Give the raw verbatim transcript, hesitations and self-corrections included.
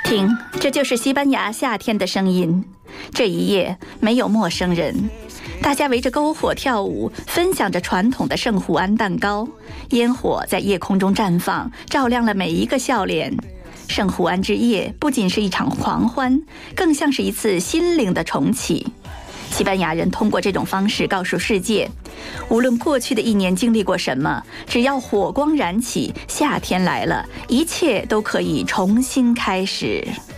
听，这就是西班牙夏天的声音。这一夜没有陌生人，大家围着篝火跳舞，分享着传统的圣胡安蛋糕。烟火在夜空中绽放，照亮了每一个笑脸。圣胡安之夜不仅是一场狂欢，更像是一次心灵的重启。西班牙人通过这种方式告诉世界，无论过去的一年经历过什么，只要火光燃起，夏天来了，一切都可以重新开始。